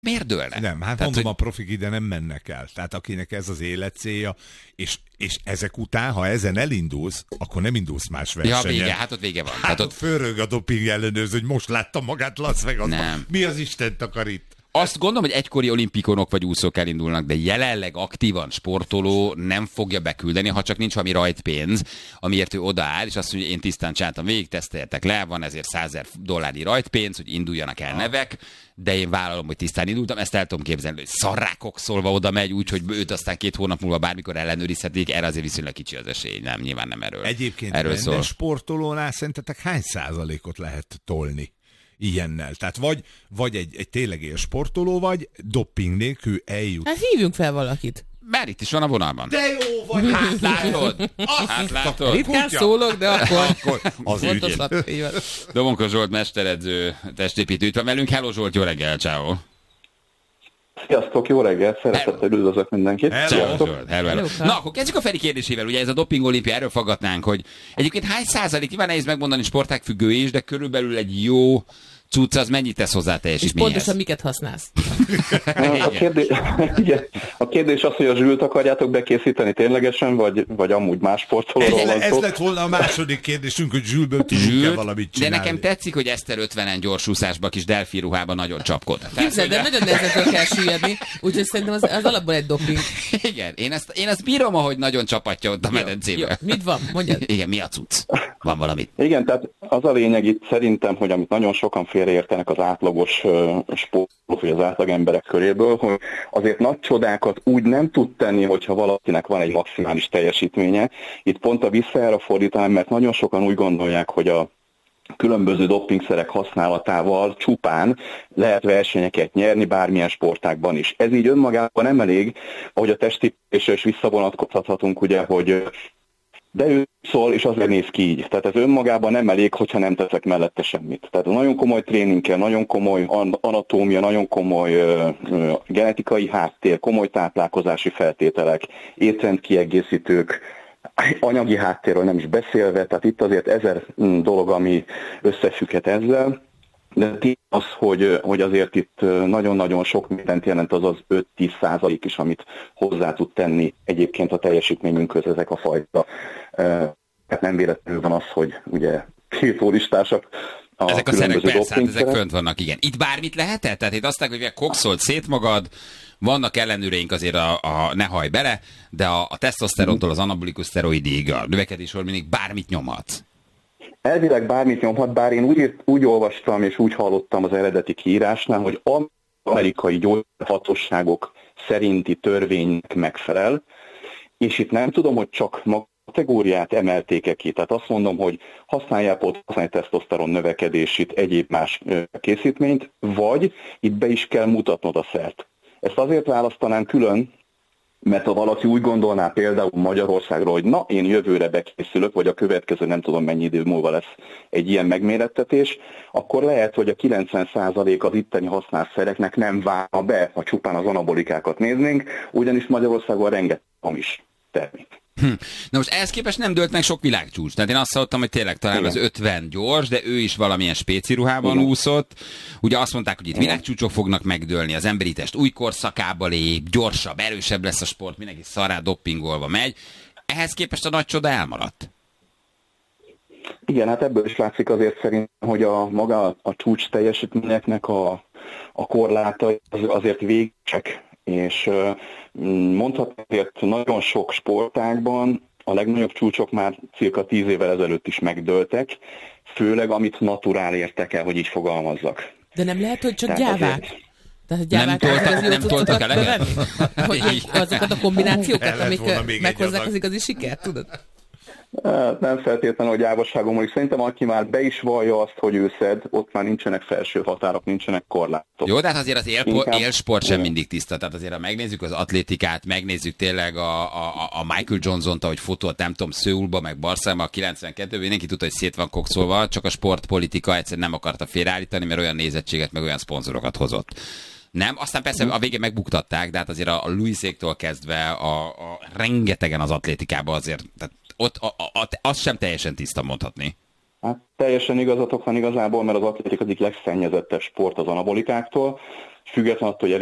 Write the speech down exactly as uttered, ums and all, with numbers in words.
Miért dőlne? Nem, hát Tehát, mondom, hogy... a profik ide nem mennek el. Tehát akinek ez az életcélja, és, és ezek után, ha ezen elindulsz, akkor nem indulsz más versenyen. Ja, vége, hát ott vége van. Hát Tehát ott, ott fölrög a doping ellenőrző, hogy most láttam magát Las Vegasban. Mi az Isten akar itt? Azt gondolom, hogy egykori olimpikonok vagy úszók elindulnak, de jelenleg aktívan sportoló nem fogja beküldeni, ha csak nincs valami rajtpénz, amiért ő odaáll, és azt mondja, hogy én tisztán csináltam végig, teszteljetek le, van ezért százezer dollárnyi rajtpénz, hogy induljanak el nevek, de én vállalom, hogy tisztán indultam, ezt el tudom képzelni, hogy szarrákok szólva oda megy, úgyhogy őt aztán két hónap múlva bármikor ellenőrizhetik, erre azért viszonylag kicsi az esély, nem, nyilván nem erről. Egyébként erről rendes szól. Sportolónál szerintetek hány százalékot lehet tolni ilyennel? Tehát vagy, vagy egy, egy tényleg élsportoló vagy, doping nélkül eljut. Hát hívjunk fel valakit. Már itt is van a vonalban. De jó vagy! Hát látod! Hát látod! Ritkán szólok, de akkor... akkor az ügyén. Domonkos Zsolt mesteredző, testépítő itt van velünk. Hello Zsolt, jó reggel, ciao. Sziasztok, jó reggelt, szeretettel üdvözlök mindenkit. Hello, Zsolt, hello, hello. Na, akkor kezdjük a Feri kérdésével. Ugye ez a doping olimpia, erről faggatnánk, hogy egyébként hány százalék, nyilván nehéz megmondani, sportág függő is, de körülbelül egy jó cucc, az mennyit tesz hozzá teljesítményhez? És pontosan miket használsz? A kérdés, igen, a kérdés az, hogy a Zsült akarjátok bekészíteni ténylegesen, vagy, vagy amúgy más sportolóról van szó. Ez lett volna a második kérdésünk, hogy Zsülből tudunk-e valamit csinálni. De nekem tetszik, hogy Eszter ötvenen gyorsúszásba, kis delfi ruhában nagyon csapkod. Képzeld, de nagyon nehezen kell süllyedni, úgyhogy szerintem az, az alapból egy doping. Igen, én ezt, én ezt bírom, ahogy nagyon csapatja ott a medencébe. Mit van? Mondjad. Igen, mi a cucc? Van valamit. Igen, tehát az a lényeg itt szerintem, hogy amit nagyon sokan félreértenek az átlagos uh, sportolók, vagy az átlag emberek köréből, hogy azért nagy csodákat úgy nem tud tenni, hogyha valakinek van egy maximális teljesítménye. Itt pont a visszajára fordítanám, mert nagyon sokan úgy gondolják, hogy a különböző dopingszerek használatával csupán lehet versenyeket nyerni bármilyen sportágban is. Ez így önmagában nem elég, ahogy a testépítésre is visszavonatkozhatunk, ugye, hogy de ő szól, és azért néz ki így. Tehát ez önmagában nem elég, hogyha nem teszek mellette semmit. Tehát nagyon komoly tréning kell, nagyon komoly anatómia, nagyon komoly ö, ö, genetikai háttér, komoly táplálkozási feltételek, étrendkiegészítők, anyagi háttérről nem is beszélve, tehát itt azért ezer dolog, ami összefügghet ezzel. De az, hogy, hogy azért itt nagyon-nagyon sok mindent jelent az az öt-tíz százalék is, amit hozzá tud tenni egyébként a teljesítményünkhöz ezek a fajta. Hát nem véletlenül van az, hogy ugye tiltólistások a ezek a szerek, persze, hát ezek szerek. fönt vannak, igen. Itt bármit lehetett? Tehát itt azt mondják, hogy kokszolt szét magad, vannak ellenőreink azért a, a ne hajj bele, de a, a tesztoszterontól az anabolikus szteroidig, a növekedés hormonig bármit nyomhat. Elvileg bármit nyomhat, bár én úgy, úgy olvastam és úgy hallottam az eredeti kiírásnál, hogy amerikai gyógyhatóságok szerinti törvénynek megfelel, és itt nem tudom, hogy csak maga kategóriát emelték-e ki. Tehát azt mondom, hogy használják ott használni tesztoszteron növekedését, egyéb más készítményt, vagy itt be is kell mutatnod a szert. Ezt azért választanám külön, mert ha valaki úgy gondolná például Magyarországról, hogy na, én jövőre bekészülök, vagy a következő nem tudom mennyi idő múlva lesz egy ilyen megmérettetés, akkor lehet, hogy a kilencven százalék az itteni használt szereknek nem válna be, ha csupán az anabolikákat néznénk, ugyanis Magyarországon rengeteg hamis termék. Hm. Na most ehhez képest nem dőlt meg sok világcsúcs. Tehát én azt hallottam, hogy tényleg talán igen. Az ötven gyors, de ő is valamilyen spéci ruhában igen. úszott. Ugye azt mondták, hogy itt igen. világcsúcsok fognak megdőlni, az emberi test új korszakába lép, gyorsabb, erősebb lesz a sport, mindenki szarrá doppingolva megy. Ehhez képest a nagy csoda elmaradt. Igen, hát ebből is látszik azért szerintem, hogy a maga a csúcs teljesítményeknek a, a korlátai azért végsek. És mondhatni azért nagyon sok sportágban a legnagyobb csúcsok már cirka tíz évvel ezelőtt is megdőltek, főleg amit naturál értek el, hogy így fogalmazzak. De nem lehet, hogy csak Tehát gyávák? azért... Tehát gyávák nem toltak, nem toltak eleget? Hogy azokat a kombinációkat, amik meghozzák az igazi sikert, tudod? Nem feltétlenül a gyávasságommal, és szerintem aki már be is vallja azt, hogy ő szed, ott már nincsenek felső határok, nincsenek korlátok. Jó, de hát azért az élpo- Inkább... élsport sem mindig tiszta. Tehát azért, ha megnézzük az atlétikát, megnézzük tényleg a, a, a Michael Johnson-t, ahogy fotót, nem tudom, Szöulba, meg Barcelonban a kilencvenkettőben, mindenki tudta, hogy szét van kokszolva, csak a sportpolitika egyszerűen nem akarta félreállítani, mert olyan nézettséget, meg olyan szponzorokat hozott. Nem, aztán persze a végén megbuktatták, de hát azért a Louiséktól kezdve a, a rengetegen az atlétikában azért, tehát ott a, a, a, az sem teljesen tiszta mondhatni. Hát teljesen igazatok van igazából, mert az atlétika egyik legszennyezettebb sport az anabolikáktól, függetlenül attól, hogy